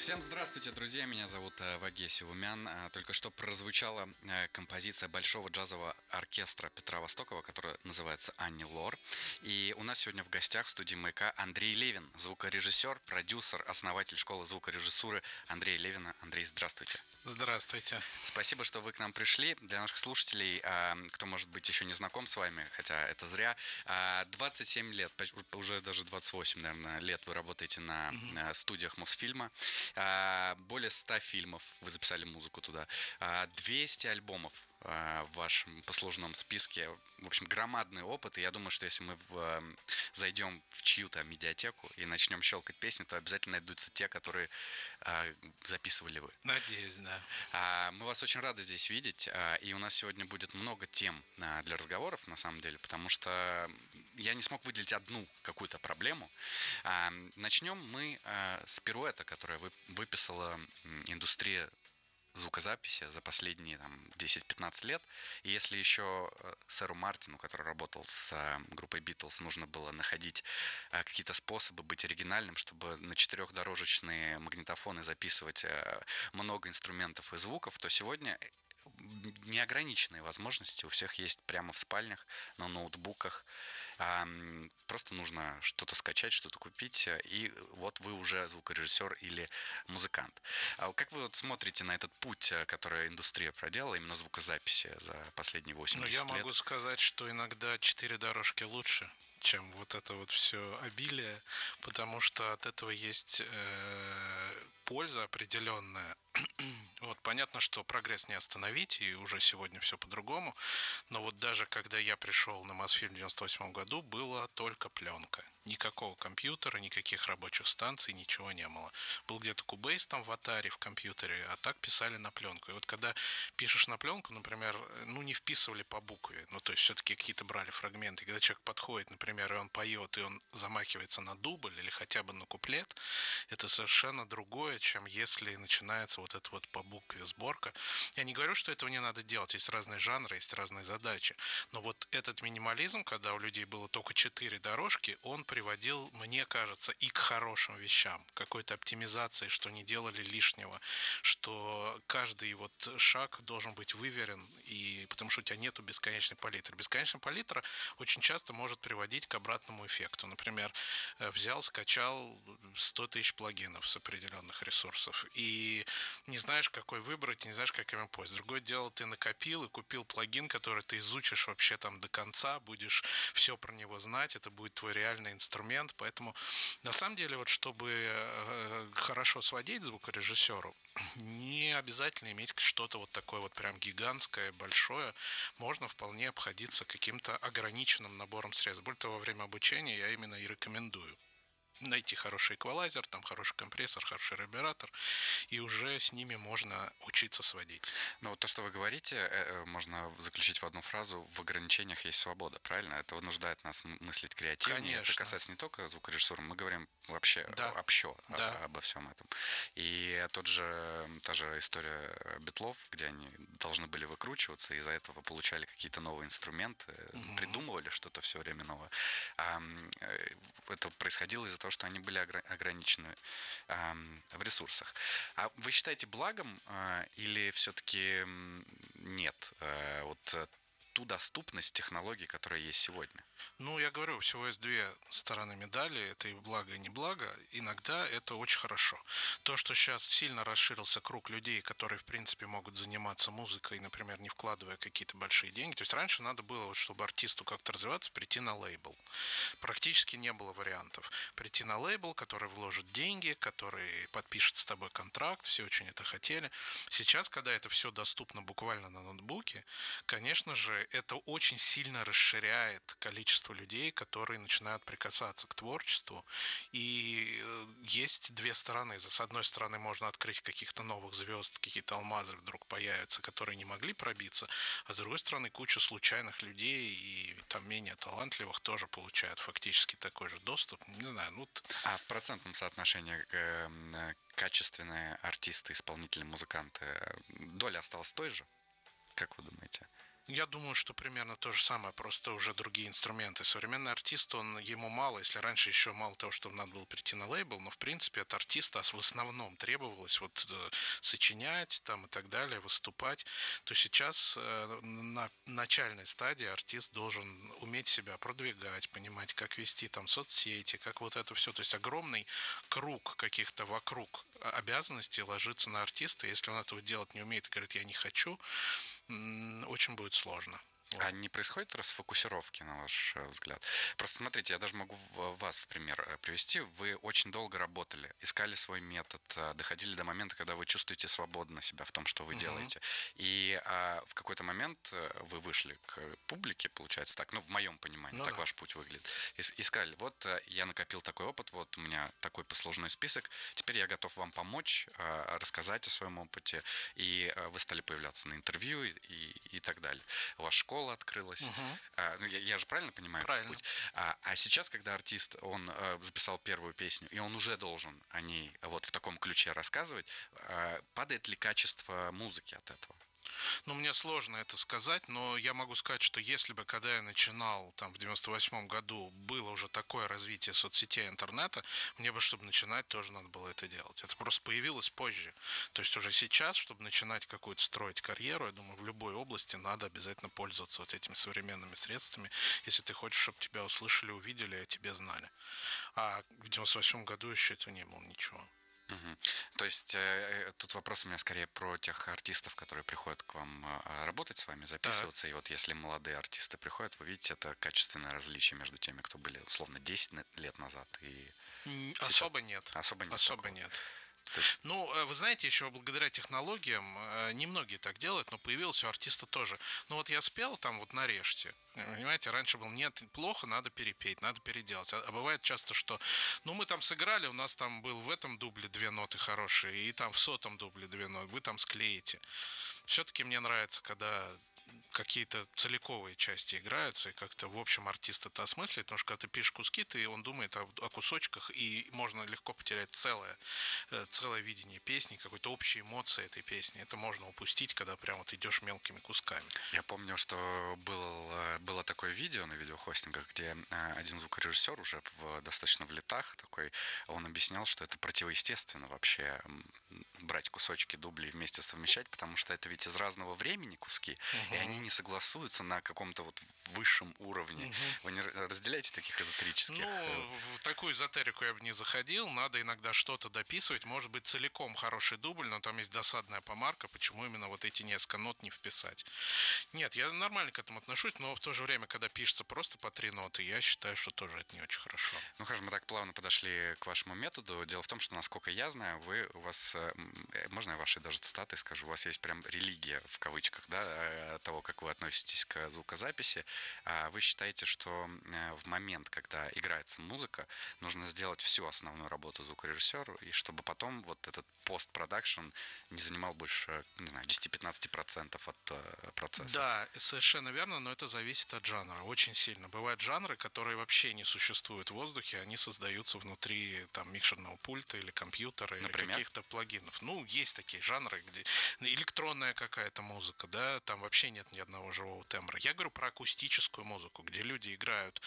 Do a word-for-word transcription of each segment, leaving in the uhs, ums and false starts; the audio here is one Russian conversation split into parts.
Всем здравствуйте, друзья! Меня зовут э, Ваге Севумян. Э, Только что прозвучала э, композиция большого джазового оркестра Петра Востокова, которая называется «Анни Лор». И у нас сегодня в гостях в студии «Маяка» Андрей Левин, звукорежиссер, продюсер, основатель школы звукорежиссуры Андрея Левина. Андрей, здравствуйте! Здравствуйте. Спасибо, что вы к нам пришли. Для наших слушателей, кто, может быть, еще не знаком с вами, хотя это зря, двадцать семь лет, уже даже двадцать восемь, наверное, лет вы работаете на mm-hmm. студиях Мосфильма. Более ста фильмов вы записали музыку туда. двести альбомов в вашем послужном списке. В общем, громадный опыт. И я думаю, что если мы в, зайдем в чью-то медиатеку и начнем щелкать песни, то обязательно найдутся те, которые а, записывали вы. Надеюсь, да. А, мы вас очень рады здесь видеть. А, и у нас сегодня будет много тем а, для разговоров, на самом деле, потому что я не смог выделить одну какую-то проблему. А, начнем мы а, с пируэта, которое вы, выписала индустрия звукозаписи за последние там, десять-пятнадцать лет. И если еще сэру Мартину, который работал с группой Битлз, нужно было находить какие-то способы быть оригинальным, чтобы на четырехдорожечные магнитофоны записывать много инструментов и звуков, то сегодня неограниченные возможности у всех есть прямо в спальнях, на ноутбуках. Просто нужно что-то скачать, что-то купить, и вот вы уже звукорежиссер или музыкант. Как вы вот смотрите на этот путь, который индустрия проделала, именно звукозаписи за последние восемьдесят лет? Ну, я могу сказать, что иногда четыре дорожки лучше, чем вот это вот все обилие, потому что от этого есть э, польза определенная. Вот понятно, что прогресс не остановить, и уже сегодня все по-другому, но вот даже когда я пришел на Мосфильм в девяносто восьмом году, была только пленка. Никакого компьютера, никаких рабочих станций, ничего не было. Был где-то Cubase там в Atari в компьютере, а так писали на пленку. И вот когда пишешь на пленку, например, ну не вписывали по букве, ну то есть все-таки какие-то брали фрагменты. И когда человек подходит, например, и он поет, и он замахивается на дубль или хотя бы на куплет, это совершенно другое, чем если начинается вот эта вот по букве сборка. Я не говорю, что этого не надо делать, есть разные жанры, есть разные задачи, но вот этот минимализм, когда у людей было только четыре дорожки, он приводил, мне кажется, и к хорошим вещам, какой-то оптимизации, что не делали лишнего, что каждый вот шаг должен быть выверен, и потому что у тебя нету бесконечной палитры. Бесконечная палитра очень часто может приводить к обратному эффекту. Например, взял, скачал сто тысяч плагинов с определенных ресурсов, и не знаешь, какой выбрать, не знаешь, как им пользоваться. Другое дело, ты накопил и купил плагин, который ты изучишь вообще там до конца, будешь все про него знать, это будет твой реальный инструмент. Поэтому, на самом деле, вот чтобы хорошо сводить звукорежиссеру, не обязательно иметь что-то вот такое вот прям гигантское, большое. Можно вполне обходиться каким-то ограниченным набором средств. Более того, во время обучения я именно и рекомендую найти хороший эквалайзер, там хороший компрессор, хороший ревербератор, и уже с ними можно учиться сводить. Ну, вот то, что вы говорите, можно заключить в одну фразу: в ограничениях есть свобода, правильно? Это вынуждает нас мыслить креативнее. Конечно. Это касается не только звукорежиссуры, мы говорим вообще да. общо да. обо всем этом. И тот же, та же история Битлов, где они должны были выкручиваться, из-за этого получали какие-то новые инструменты, mm-hmm. придумывали что-то все время новое. Это происходило из-за того, что они были ограничены в ресурсах. А вы считаете благом или все-таки нет вот ту доступность технологий, которая есть сегодня? Ну, я говорю, всего есть две стороны медали, это и благо, и не благо. Иногда это очень хорошо. То, что сейчас сильно расширился круг людей, которые, в принципе, могут заниматься музыкой, например, не вкладывая какие-то большие деньги. То есть раньше надо было, вот, чтобы артисту как-то развиваться, прийти на лейбл. Практически не было вариантов. Прийти на лейбл, который вложит деньги, который подпишет с тобой контракт, все очень это хотели. Сейчас, когда это все доступно буквально на ноутбуке, конечно же, это очень сильно расширяет количество людей, которые начинают прикасаться к творчеству. И есть две стороны. С одной стороны, можно открыть каких-то новых звезд, какие-то алмазы вдруг появятся, которые не могли пробиться. А с другой стороны, куча случайных людей и там менее талантливых тоже получают фактически такой же доступ. Не знаю, ну... А в процентном соотношении качественные артисты, исполнители, музыканты, доля осталась той же? Как вы думаете? Я думаю, что примерно то же самое, просто уже другие инструменты. Современный артист, он ему мало, если раньше еще мало того, что надо было прийти на лейбл, но в принципе от артиста в основном требовалось вот э, сочинять там и так далее, выступать, то сейчас э, на начальной стадии артист должен уметь себя продвигать, понимать, как вести там соцсети, как вот это все. То есть огромный круг каких-то вокруг обязанностей ложится на артиста. Если он этого делать не умеет и говорит, я не хочу, очень будет сложно. А не происходит расфокусировки, на ваш э, взгляд? Просто смотрите, я даже могу в- вас в пример э, привести. Вы очень долго работали, искали свой метод, э, доходили до момента, когда вы чувствуете свободно себя в том, что вы Мгм. делаете. И а, в какой-то момент э, вы вышли к публике, получается так, ну, в моем понимании, Ну так да. ваш путь выглядит. И, с- и сказали, вот э, я накопил такой опыт, вот у меня такой послужной список, теперь я готов вам помочь, э, рассказать о своем опыте, и э, вы стали появляться на интервью и, и, и так далее. У вас школа открылась. Мгм. А, ну, я, я же правильно понимаю этот Правильно. путь? А, а сейчас, когда артист, он э, записал первую песню, и он уже должен о ней вот в таком ключе рассказывать, э, падает ли качество музыки от этого? Ну, мне сложно это сказать, но я могу сказать, что если бы, когда я начинал, там, в девяносто восьмом году, было уже такое развитие соцсетей и интернета, мне бы, чтобы начинать, тоже надо было это делать. Это просто появилось позже. То есть уже сейчас, чтобы начинать какую-то строить карьеру, я думаю, в любой области надо обязательно пользоваться вот этими современными средствами, если ты хочешь, чтобы тебя услышали, увидели и о тебе знали. А в девяносто восьмом году еще этого не было ничего. Мгм. То есть э, тут вопрос у меня скорее про тех артистов, которые приходят к вам э, работать с вами, Так. записываться. И вот если молодые артисты приходят, вы видите это качественное различие между теми, кто были условно десять на- лет назад и М, сейчас. Особо нет. Особо нет Особо такого. нет. То есть, Ну, э, вы знаете, еще благодаря технологиям, э, немногие так делают, но появилось у артиста тоже. Ну вот я спел там вот нарежьте, понимаете, раньше был нет, плохо, надо перепеть, надо переделать. А, а бывает часто, что, ну мы там сыграли, у нас там был в этом дубле две ноты хорошие, и там в сотом дубле две ноты, вы там склеите. Все-таки мне нравится, когда какие-то целиковые части играются, и как-то, в общем, артист это осмысливает, потому что когда ты пишешь куски, ты, он думает о, о кусочках, и можно легко потерять целое, э, целое видение песни, какой-то общей эмоции этой песни. Это можно упустить, когда прям вот идешь мелкими кусками. я помню, что был, э, было такое видео на видеохостингах, где э, один звукорежиссер уже в, достаточно в летах такой, он объяснял, что это противоестественно вообще м, брать кусочки дублей и вместе совмещать, потому что это ведь из разного времени куски, и они Мгм. не согласуются на каком-то вот высшем уровне. Мгм. Вы не разделяете таких эзотерических? э, Ну, в такую эзотерику я бы не заходил. Надо иногда что-то дописывать. Может быть, целиком хороший дубль, но там есть досадная помарка, почему именно вот эти несколько нот не вписать. Нет, я нормально к этому отношусь, но в то же время, когда пишется просто по три ноты, я считаю, что тоже это не очень хорошо. Ну хорошо, мы так плавно подошли к вашему методу. Дело в том, что, насколько я знаю, вы у вас, э, м, э, можно я ваши даже цитаты скажу, у вас есть прям религия в кавычках, да, э, того, как вы относитесь к звукозаписи. А вы считаете, что э, в момент, когда играется музыка, нужно сделать всю основную работу звукорежиссеру, и чтобы потом вот этот постпродакшн не занимал больше, не знаю, десять-пятнадцать процентов от э, процесса. Да, совершенно верно, но это зависит от жанра, очень сильно. Бывают жанры, которые вообще не существуют в воздухе, они создаются внутри там микшерного пульта или компьютера, или Например? каких-то плагинов. Ну, есть такие жанры, где электронная какая-то музыка, да, там вообще нет ни одного живого тембра. Я говорю про акустическую музыку, где люди играют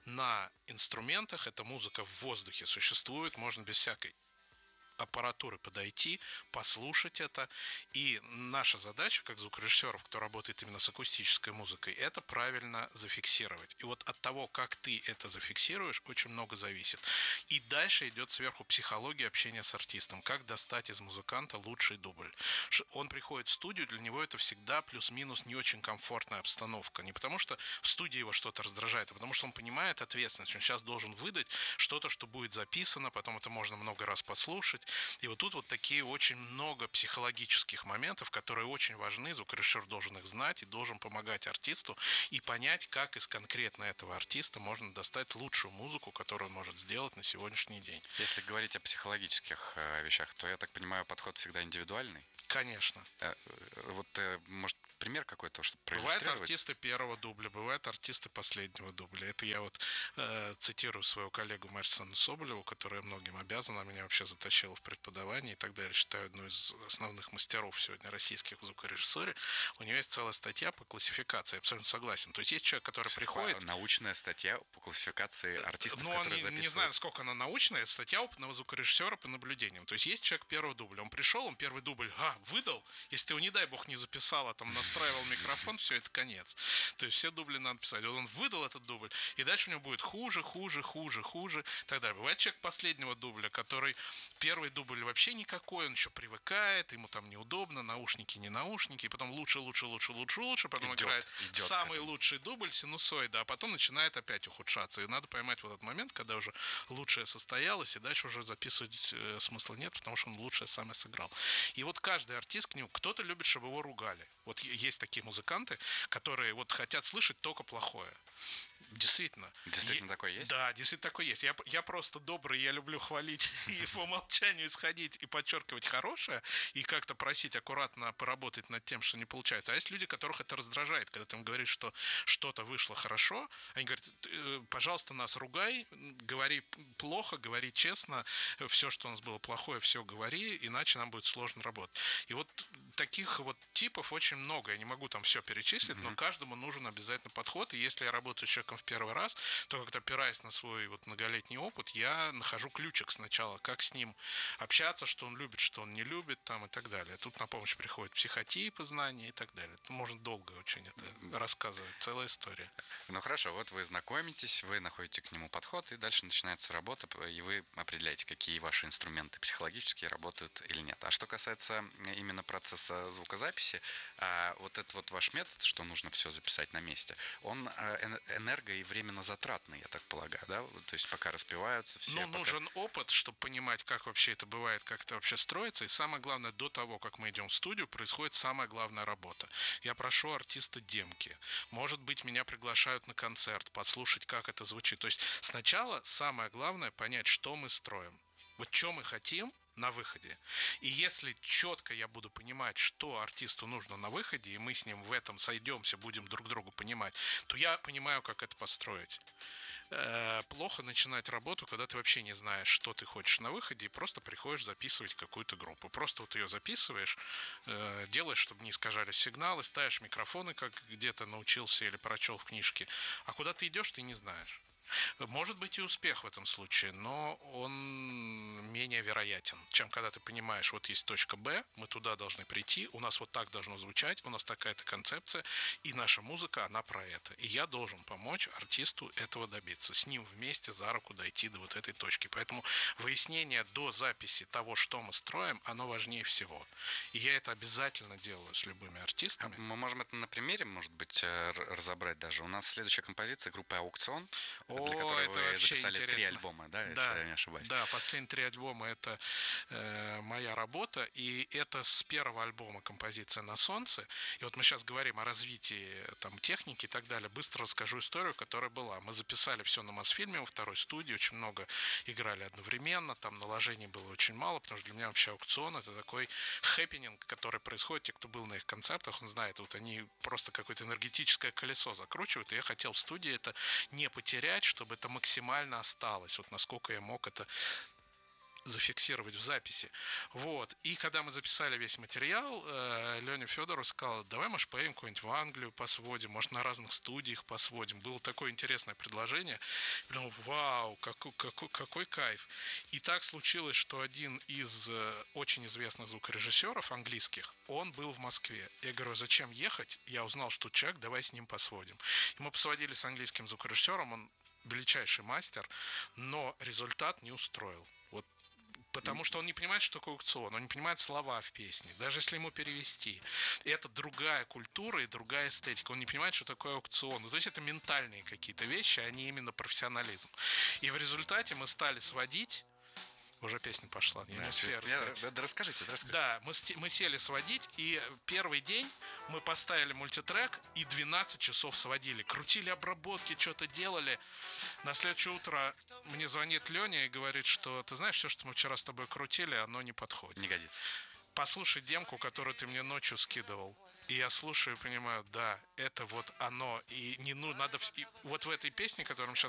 на инструментах, эта музыка в воздухе существует, можно без всякой аппаратуры подойти, послушать это. И наша задача, как звукорежиссеров, кто работает именно с акустической музыкой, это правильно зафиксировать. И вот от того, как ты это зафиксируешь, очень много зависит. И дальше идет сверху психология общения с артистом. Как достать из музыканта лучший дубль. Он приходит в студию, для него это всегда плюс-минус не очень комфортная обстановка. Не потому, что в студии его что-то раздражает, а потому, что он понимает ответственность. Он сейчас должен выдать что-то, что будет записано, потом это можно много раз послушать. И вот тут вот такие очень много психологических моментов, которые очень важны. Звукорежиссер должен их знать и должен помогать артисту и понять, как из конкретно этого артиста можно достать лучшую музыку, которую он может сделать на сегодняшний день. Если говорить о психологических э, вещах, то, я так понимаю, подход всегда индивидуальный. Конечно. Вот, может, пример какой-то, чтобы проиллюстрировать? Бывают артисты первого дубля, бывают артисты последнего дубля. Это я вот э, цитирую своего коллегу Марсану Соболеву, которая многим обязана, меня вообще затащила в преподавание и так далее. Считаю, одну из основных мастеров сегодня российских в звукорежиссуре. У нее есть целая статья по классификации, я абсолютно согласен. То есть есть человек, который Все приходит... Научная статья по классификации артистов, ну, которые не, записывают. Не знаю, сколько она научная, это статья опытного звукорежиссера по наблюдениям. То есть есть человек первого дубля, он пришел, он первый дубль, а, выдал, если ты его, не дай бог, не записал, а там настраивал микрофон, все, это конец. То есть все дубли надо писать. Вот он выдал этот дубль, и дальше у него будет хуже, хуже, хуже, хуже, и так далее. Бывает человек последнего дубля, который первый дубль вообще никакой, он еще привыкает, ему там неудобно, наушники, не наушники, и потом лучше, лучше, лучше, лучше, лучше, потом идет, играет идет самый лучший дубль, синусоида, а потом начинает опять ухудшаться. И надо поймать вот этот момент, когда уже лучшее состоялось, и дальше уже записывать э, смысла нет, потому что он лучшее сам и сыграл. И вот каждый артист к нему, кто-то любит, чтобы его ругали. Вот есть такие музыканты, которые вот хотят слышать только плохое. Действительно. Действительно е- такое есть? Да, действительно такое есть. Я, я просто добрый, я люблю хвалить и по умолчанию исходить и подчеркивать хорошее, и как-то просить аккуратно поработать над тем, что не получается. А есть люди, которых это раздражает, когда ты им говоришь, что что-то вышло хорошо, они говорят, пожалуйста, нас ругай, говори плохо, говори честно, все, что у нас было плохое, все говори, иначе нам будет сложно работать. И вот таких вот типов очень много, я не могу там все перечислить, mm-hmm. но каждому нужен обязательно подход, и если я работаю с человеком в первый раз, то как-то опираясь на свой вот многолетний опыт, я нахожу ключик сначала, как с ним общаться, что он любит, что он не любит, там и так далее. Тут на помощь приходят психотипы, знания и так далее. Это можно долго очень это рассказывать, целая история. Ну хорошо, вот вы знакомитесь, вы находите к нему подход, и дальше начинается работа, и вы определяете, какие ваши инструменты психологические работают или нет. А что касается именно процесса звукозаписи, вот этот вот ваш метод, что нужно все записать на месте, он энерго- и временно затратный, я так полагаю, да? То есть пока распеваются все... Ну, пока... нужен опыт, чтобы понимать, как вообще это бывает, как это вообще строится. И самое главное, до того, как мы идем в студию, происходит самая главная работа. Я прошу артиста демки. Может быть, меня приглашают на концерт, послушать, как это звучит. То есть сначала самое главное понять, что мы строим. Вот что мы хотим на выходе. И если четко я буду понимать, что артисту нужно на выходе, и мы с ним в этом сойдемся, будем друг другу понимать, то я понимаю, как это построить. Плохо начинать работу, когда ты вообще не знаешь, что ты хочешь на выходе, и просто приходишь записывать какую-то группу. Просто вот ее записываешь, делаешь, чтобы не искажались сигналы, ставишь микрофоны, как где-то научился или прочел в книжке. А куда ты идешь, ты не знаешь. Может быть и успех в этом случае, но он менее вероятен, чем когда ты понимаешь, вот есть точка Б, мы туда должны прийти, у нас вот так должно звучать, у нас такая-то концепция, и наша музыка, она про это. И я должен помочь артисту этого добиться, с ним вместе за руку дойти до вот этой точки. Поэтому выяснение до записи того, что мы строим, оно важнее всего. И я это обязательно делаю с любыми артистами. Мы можем это на примере, может быть, разобрать даже. У нас следующая композиция группы «Аукцион», для которой это вы записали интересно. три альбома, да, если да, я не ошибаюсь. Да, последние три альбома — это э, моя работа, и это с первого альбома композиция «На солнце». И вот мы сейчас говорим о развитии там, техники и так далее. Быстро расскажу историю, которая была. Мы записали все на Мосфильме во второй студии, очень много играли одновременно, там наложений было очень мало, потому что для меня вообще «Аукцион» — это такой хэппининг, который происходит, те, кто был на их концертах, он знает, вот они просто какое-то энергетическое колесо закручивают, и я хотел в студии это не потерять, чтобы это максимально осталось, вот насколько я мог это зафиксировать в записи. Вот. И когда мы записали весь материал, э, Леня Федоров сказал, давай, может, поедем куда-нибудь в Англию посводим, может, на разных студиях посводим. Было такое интересное предложение. Я думал, вау, какой, какой, какой кайф. И так случилось, что один из э, очень известных звукорежиссеров английских, он был в Москве. Я говорю, зачем ехать? Я узнал, что человек, давай с ним посводим. И мы посводили с английским звукорежиссером, он величайший мастер, но результат не устроил. Вот. Потому что он не понимает, что такое аукцион, он не понимает слова в песне, даже если ему перевести. Это другая культура и другая эстетика. Он не понимает, что такое аукцион. Ну, то есть это ментальные какие-то вещи, а не именно профессионализм. И в результате мы стали сводить. Уже песня пошла. Я да, не успею рассказать. Да, да, расскажите, да, расскажите. Да, мы, мы сели сводить, и первый день мы поставили мультитрек и двенадцать часов сводили. Крутили обработки, что-то делали. На следующее утро мне звонит Леня и говорит, что ты знаешь, все, что мы вчера с тобой крутили, оно не подходит. Не годится. послушать демку, которую ты мне ночью скидывал. И я слушаю и понимаю, да, это вот оно. И не ну надо и вот в этой песне, которую мы сейчас